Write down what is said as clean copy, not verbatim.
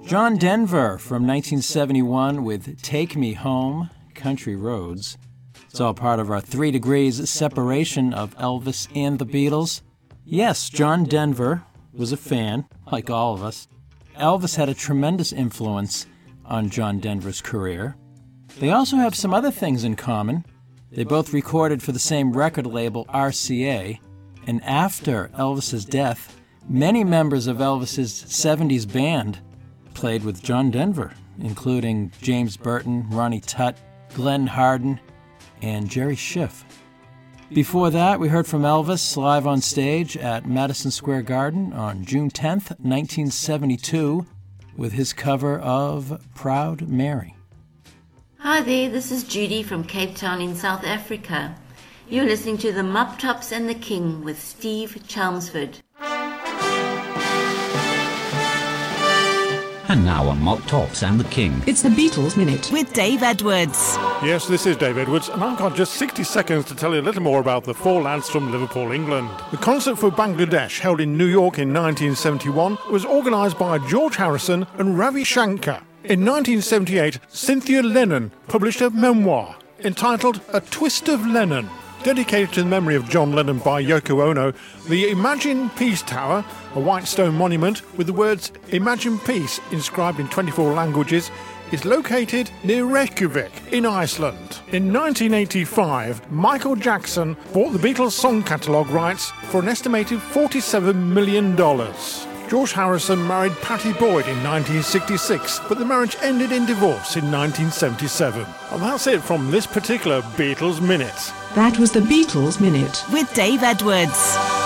John Denver from 1971 with Take Me Home, Country Roads. It's all part of our 3 degrees separation of Elvis and the Beatles. Yes, John Denver was a fan, like all of us. Elvis had a tremendous influence on John Denver's career. They also have some other things in common. They both recorded for the same record label, RCA, and after Elvis's death, many members of Elvis's 70s band played with John Denver, including James Burton, Ronnie Tutt, Glenn Hardin, and Jerry Schiff. Before that, we heard from Elvis live on stage at Madison Square Garden on June 10th, 1972, with his cover of Proud Mary. Hi there, this is Judy from Cape Town in South Africa. You're listening to the Mop Tops and the King with Steve Chelmsford. And now on Mop Tops and the King, it's the Beatles Minute with Dave Edwards. Yes, this is Dave Edwards, and I've got just 60 seconds to tell you a little more about the Four Lads from Liverpool, England. The concert for Bangladesh, held in New York in 1971, was organised by George Harrison and Ravi Shankar. In 1978, Cynthia Lennon published a memoir entitled A Twist of Lennon. Dedicated to the memory of John Lennon by Yoko Ono, the Imagine Peace Tower, a white stone monument with the words Imagine Peace inscribed in 24 languages, is located near Reykjavik in Iceland. In 1985, Michael Jackson bought the Beatles song catalogue rights for an estimated $47 million. George Harrison married Pattie Boyd in 1966, but the marriage ended in divorce in 1977. And that's it from this particular Beatles Minute. That was the Beatles Minute with Dave Edwards.